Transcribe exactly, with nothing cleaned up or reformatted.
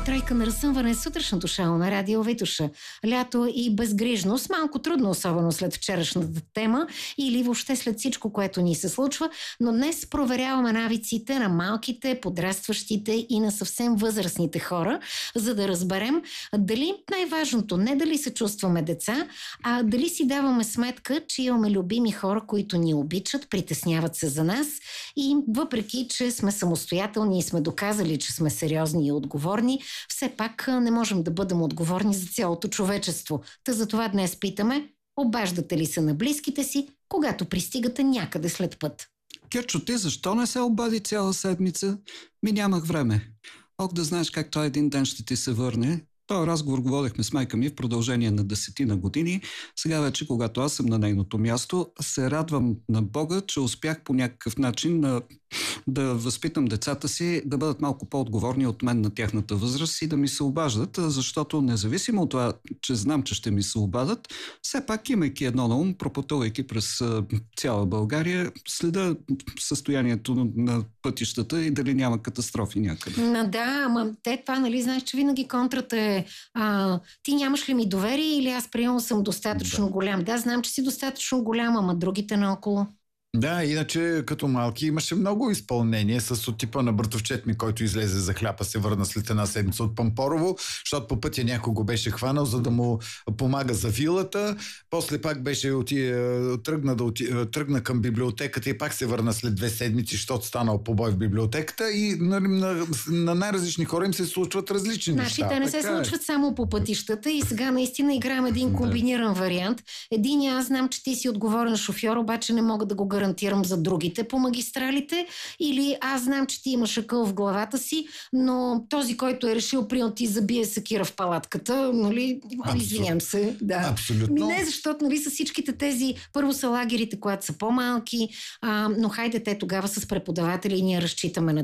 Тройка на разсъмване сутрешното шоу на Радио Витуша. Лято и безгрижност, малко трудно, особено след вчерашната тема или въобще след всичко, което ни се случва, но днес проверяваме навиците на малките, подрастващите и на съвсем възрастните хора, за да разберем дали най-важното не дали се чувстваме деца, а дали си даваме сметка, че имаме любими хора, които ни обичат, притесняват се за нас и въпреки, че сме самостоятелни и сме доказали, че сме сериозни и отговорни, все пак не можем да бъдем отговорни за цялото човечество. Та затова днес питаме, обаждате ли се на близките си, когато пристигате някъде след път? Кирчо, ти защо не се обади цяла седмица? Ми нямах време. Ох, да знаеш как той един ден ще ти се върне. Този разговор го водехме с майка ми в продължение на десетина години. Сега вече, когато аз съм на нейното място, се радвам на Бога, че успях по някакъв начин да, да възпитам децата си да бъдат малко по-отговорни от мен на тяхната възраст и да ми се обаждат, защото независимо от това, че знам, че ще ми се обадат, все пак имайки едно на ум, пропътувайки през цяла България, следа състоянието на пътищата и дали няма катастрофи някъде. На, да, ама те това, нали, знаеш, че винаги контрата е а, ти нямаш ли ми доверие или аз приемам съм достатъчно да. голям. Да, знам, че си достатъчно голям, ама другите наоколо. Да, иначе като малки имаше много изпълнение с от типа на братовчет ми, който излезе за хляба, се върна след една седмица от Пампорово, защото по пътя някой го беше хванал, за да му помага за вилата. После пак беше оти, тръгна, да оти, тръгна към библиотеката и пак се върна след две седмици, защото станал побой в библиотеката и на, на, на най-различни хора им се случват различни значи, неща. Те не се така случват е. само по пътищата и сега наистина играем един комбиниран да. вариант. Един аз знам, че ти си отговорен шофьор, обаче не мога да го гарантирам за другите по магистралите, или аз знам, че ти имаш акъл в главата си, но този, който е решил, прино ти забие сакира в палатката, нали, извинявам се. Да. Абсолютно. Не, защото, нали, с всичките тези, първо са лагерите, когато са по-малки, а, но хайде те тогава с преподаватели и ние разчитаме на